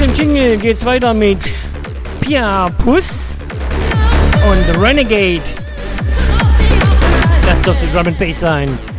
dem Jingle geht's weiter mit Pia Puss und Renegade. Das dürfte Drum and Bass sein.